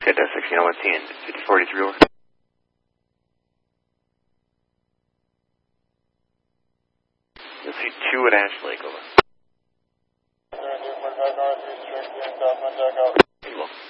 that's 1601 5043 over. You'll see 2 at Ash Lake over. North, 3 strict, South Montauk, over.